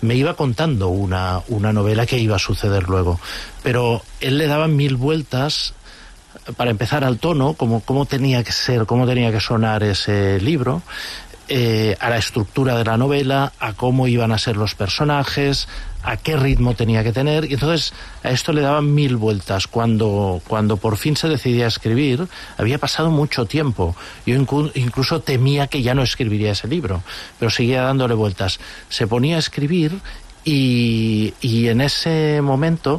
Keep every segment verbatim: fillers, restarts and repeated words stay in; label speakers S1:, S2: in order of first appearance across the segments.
S1: me iba contando una, una novela que iba a suceder luego. Pero él le daba mil vueltas, para empezar, al tono, como cómo tenía que ser, cómo tenía que sonar ese libro, eh, a la estructura de la novela, a cómo iban a ser los personajes, a qué ritmo tenía que tener, y entonces a esto le daban mil vueltas. Cuando, cuando por fin se decidía a escribir, había pasado mucho tiempo. Yo incu- incluso temía que ya no escribiría ese libro, pero seguía dándole vueltas. Se ponía a escribir y, y en ese momento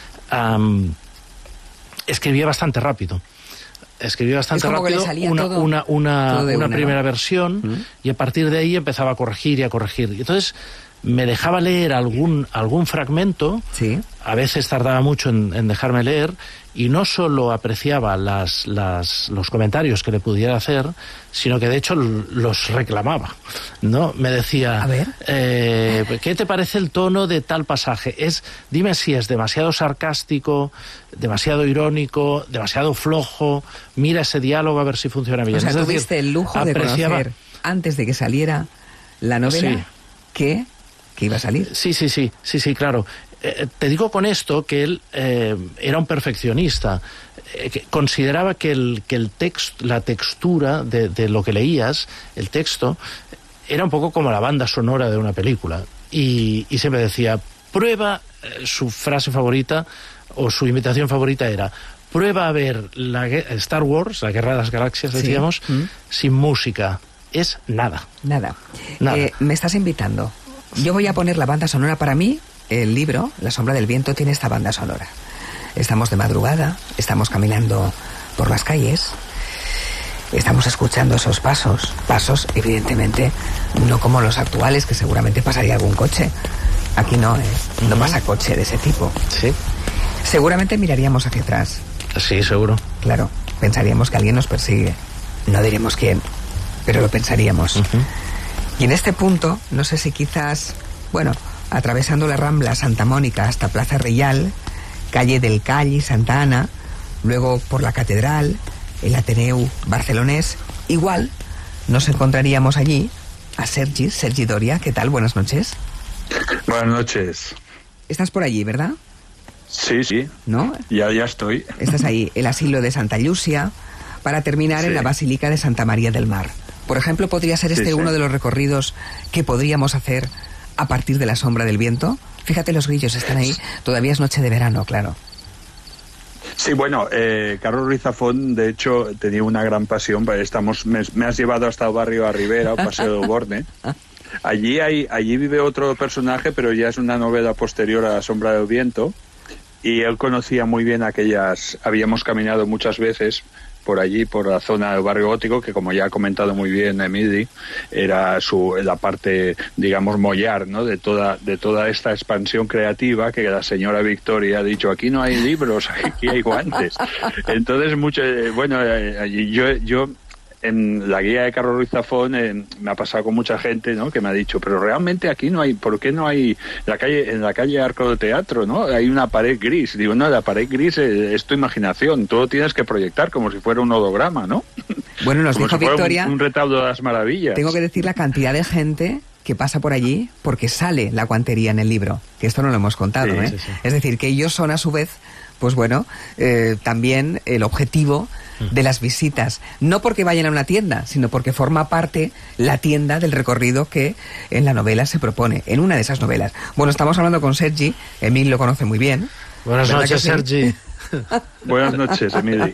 S1: um, escribía bastante rápido. Escribí bastante rápido una,
S2: todo,
S1: una, una,
S2: todo
S1: una
S2: una,
S1: primera
S2: ¿no?
S1: versión,
S2: ¿Mm?
S1: y a partir de ahí empezaba a corregir y a corregir. Y entonces me dejaba leer algún, algún fragmento,
S2: sí.
S1: A veces tardaba mucho en, en dejarme leer, y no solo apreciaba las, las, los comentarios que le pudiera hacer, sino que de hecho los reclamaba, ¿no? Me decía,
S2: a ver.
S1: eh, ¿qué te parece el tono de tal pasaje? Es, dime si es demasiado sarcástico, demasiado irónico, demasiado flojo, mira ese diálogo a ver si funciona bien.
S2: O sea,
S1: es decir,
S2: tuviste el lujo de
S1: apreciaba...
S2: conocer, antes de que saliera la novela,
S1: sí.
S2: que, que iba a salir.
S1: Sí, sí, sí, sí, sí, claro. Eh, te digo con esto que él eh, era un perfeccionista, eh, que consideraba que el, que el text, la textura de, de lo que leías, el texto, era un poco como la banda sonora de una película. Y, y siempre decía, prueba, eh, su frase favorita o su invitación favorita era, prueba a ver la Star Wars, la Guerra de las Galaxias, decíamos, sí. ¿Mm? Sin música. Es nada.
S2: Nada.
S1: Nada.
S2: Eh, me estás invitando. Yo voy a poner la banda sonora para mí. El libro, La sombra del viento, tiene esta banda sonora. Estamos de madrugada, estamos caminando por las calles, estamos escuchando esos pasos, pasos evidentemente no como los actuales, que seguramente pasaría algún coche. Aquí no, ¿eh? No uh-huh. pasa coche de ese tipo.
S1: Sí.
S2: Seguramente miraríamos hacia atrás.
S1: Sí, seguro.
S2: Claro, pensaríamos que alguien nos persigue. No diremos quién, pero lo pensaríamos. Uh-huh. Y en este punto, no sé si quizás, bueno, atravesando la Rambla Santa Mónica hasta Plaza Real, calle del Call, Santa Ana, luego por la Catedral, el Ateneu barcelonés, igual nos encontraríamos allí a Sergi, Sergi Doria. ¿Qué tal? Buenas noches.
S3: Buenas noches.
S2: Estás por allí, ¿verdad?
S3: Sí, sí.
S2: ¿No?
S3: Ya, ya estoy.
S2: Estás ahí, el asilo de Santa Lucia, para terminar sí. en la Basílica de Santa María del Mar. Por ejemplo, ¿podría ser este sí, sí. uno de los recorridos que podríamos hacer a partir de La sombra del viento? Fíjate, los grillos están ahí. Todavía es noche de verano, claro.
S3: Sí, bueno, eh, Carlos Ruiz Zafón, de hecho, tenía una gran pasión. Estamos, me, me has llevado hasta el barrio a Rivera, o Paseo de Borne. Allí, hay, allí vive otro personaje, pero ya es una novela posterior a La sombra del viento. Y él conocía muy bien aquellas... Habíamos caminado muchas veces por allí, por la zona del barrio gótico, que como ya ha comentado muy bien Emili, era su la parte, digamos, mollar, ¿no?, de toda de toda esta expansión creativa que la señora Victoria ha dicho, aquí no hay libros, aquí hay guantes. Entonces, mucho, bueno, yo... yo en la guía de Carlos Ruiz Zafón eh, me ha pasado con mucha gente, ¿no?, que me ha dicho, pero realmente aquí no hay, ¿por qué no hay la calle, en la calle Arco de Teatro, ¿no?, hay una pared gris? Digo, no, la pared gris es, es tu imaginación, tú lo tienes que proyectar como si fuera un holograma, ¿no?
S2: Bueno, nos
S3: como
S2: dijo
S3: si
S2: Victoria,
S3: un, un retablo de las maravillas.
S2: Tengo que decir la cantidad de gente que pasa por allí porque sale la guantería en el libro, que esto no lo hemos contado, sí, ¿eh? Sí, sí. Es decir, que ellos son a su vez, pues bueno, eh, también el objetivo de las visitas, no porque vayan a una tienda, sino porque forma parte la tienda del recorrido que en la novela se propone, en una de esas novelas. Bueno, estamos hablando con Sergi, Emil lo conoce muy bien.
S1: Buenas noches,
S2: sí?
S1: Sergi.
S3: Buenas noches, Emil.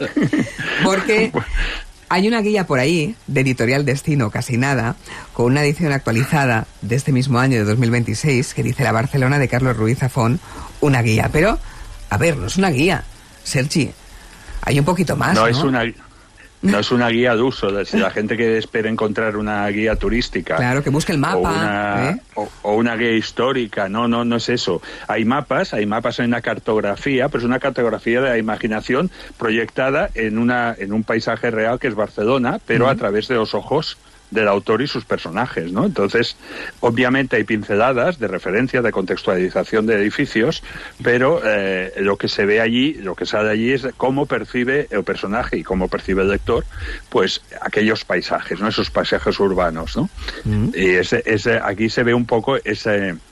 S2: Porque hay una guía por ahí, de Editorial Destino, casi nada, con una edición actualizada de este mismo año, de dos mil veintiséis, que dice La Barcelona de Carlos Ruiz Zafón, una guía. Pero, a ver, no es una guía, Sergi. Hay un poquito más, ¿no?
S3: No es una, no es una guía de uso. Si la gente que espera encontrar una guía turística...
S2: Claro, que busque el mapa.
S3: O una,
S2: ¿eh?
S3: o, o una guía histórica. No, no, no es eso. Hay mapas, hay mapas en una cartografía, pero es una cartografía de la imaginación proyectada en, una, en un paisaje real que es Barcelona, pero uh-huh. a través de los ojos del autor y sus personajes, ¿no? Entonces, obviamente hay pinceladas de referencia, de contextualización de edificios, pero eh, lo que se ve allí, lo que sale allí es cómo percibe el personaje y cómo percibe el lector, pues aquellos paisajes, ¿no?, esos paisajes urbanos, ¿no? Mm. Y ese, ese, aquí se ve un poco ese,